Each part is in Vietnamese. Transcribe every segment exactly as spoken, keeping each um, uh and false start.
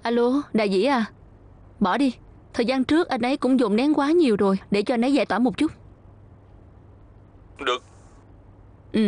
Alo, Đại Dĩ à? Bỏ đi. Thời gian trước anh ấy cũng dồn nén quá nhiều rồi. Để cho anh ấy giải tỏa một chút. Được. Ừ.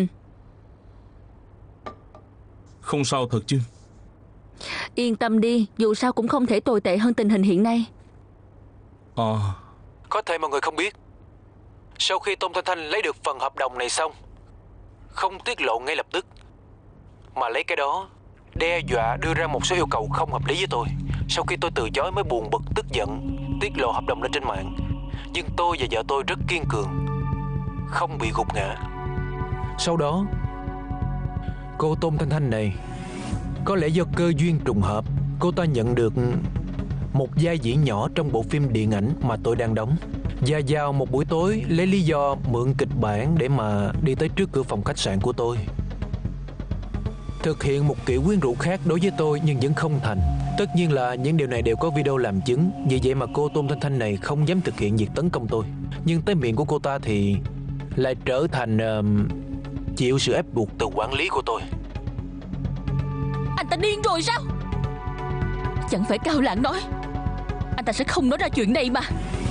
Không sao thật chứ? Yên tâm đi. Dù sao cũng không thể tồi tệ hơn tình hình hiện nay. À. Có thể mọi người không biết, sau khi Tôn Thanh Thanh lấy được phần hợp đồng này xong, không tiết lộ ngay lập tức, mà lấy cái đó đe dọa đưa ra một số yêu cầu không hợp lý với tôi. Sau khi tôi từ chối mới buồn bực tức giận tiết lộ hợp đồng lên trên mạng. Nhưng tôi và vợ tôi rất kiên cường, không bị gục ngã. Sau đó, cô Tôn Thanh Thanh này, có lẽ do cơ duyên trùng hợp, cô ta nhận được một vai diễn nhỏ trong bộ phim điện ảnh mà tôi đang đóng. Và vào một buổi tối, lấy lý do mượn kịch bản để mà đi tới trước cửa phòng khách sạn của tôi, thực hiện một kiểu quyến rũ khác đối với tôi nhưng vẫn không thành. Tất nhiên là những điều này đều có video làm chứng. Vì vậy mà cô Tôn Thanh Thanh này không dám thực hiện việc tấn công tôi. Nhưng tới miệng của cô ta thì lại trở thành uh, chịu sự ép buộc từ quản lý của tôi. Anh ta điên rồi sao? Chẳng phải Cao Lãng nói anh ta sẽ không nói ra chuyện này mà.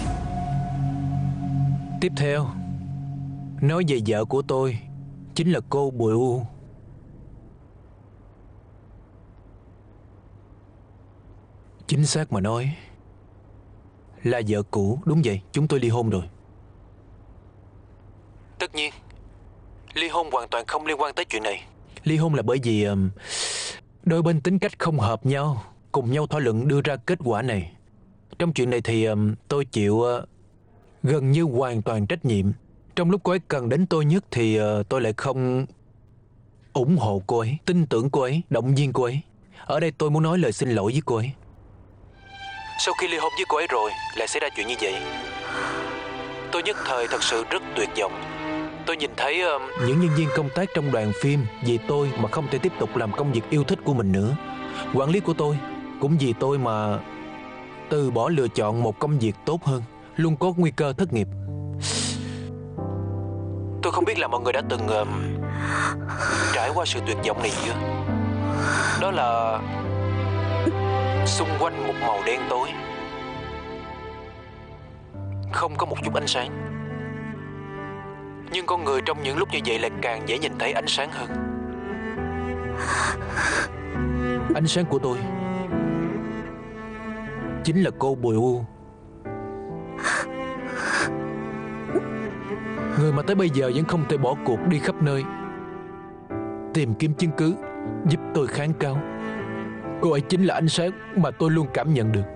Tiếp theo, nói về vợ của tôi, chính là cô Bùi U. Chính xác mà nói là vợ cũ. Đúng vậy, chúng tôi ly hôn rồi. Tất nhiên, ly hôn hoàn toàn không liên quan tới chuyện này. Ly hôn là bởi vì um, đôi bên tính cách không hợp nhau, cùng nhau thảo luận đưa ra kết quả này. Trong chuyện này thì um, tôi chịu uh, gần như hoàn toàn trách nhiệm. Trong lúc cô ấy cần đến tôi nhất thì uh, tôi lại không ủng hộ cô ấy, tin tưởng cô ấy, động viên cô ấy. Ở đây tôi muốn nói lời xin lỗi với cô ấy. Sau khi ly hôn với cô ấy rồi, lại xảy ra chuyện như vậy. Tôi nhất thời thật sự rất tuyệt vọng. Tôi nhìn thấy uh, những nhân viên công tác trong đoàn phim vì tôi mà không thể tiếp tục làm công việc yêu thích của mình nữa. Quản lý của tôi cũng vì tôi mà từ bỏ lựa chọn một công việc tốt hơn, luôn có nguy cơ thất nghiệp. Tôi không biết là mọi người đã từng uh, trải qua sự tuyệt vọng này chưa? Đó là xung quanh một màu đen tối, không có một chút ánh sáng. Nhưng con người trong những lúc như vậy lại càng dễ nhìn thấy ánh sáng hơn. Ánh sáng của tôi chính là cô Bùi U, người mà tới bây giờ vẫn không thể bỏ cuộc đi khắp nơi tìm kiếm chứng cứ giúp tôi kháng cáo. Cô ấy chính là ánh sáng mà tôi luôn cảm nhận được.